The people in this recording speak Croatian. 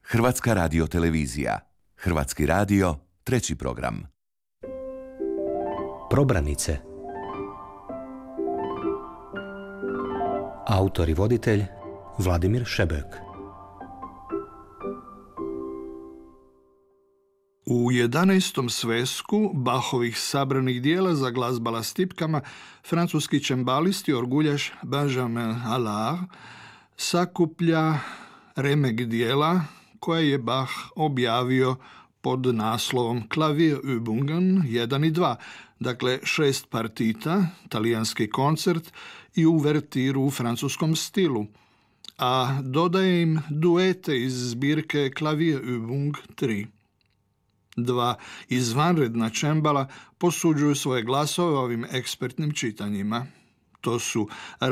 Hrvatska radiotelevizija. Hrvatski radio, treći program. Probranice. Autor i voditelj Vladimir Šebek. U 11. svesku Bachovih sabranih dijela za glazbala s tipkama francuski čembalist i orguljaš Benjamin Allard sakuplja remek dijela koje je Bach objavio pod naslovom Klavierübungen 1 i 2, dakle 6 partita, talijanski koncert i uvertiru u francuskom stilu, a dodaje im duete iz zbirke Klavierübung 3. Dva izvanredna čembala posuđuju svoje glasove ovim ekspertnim čitanjima. To su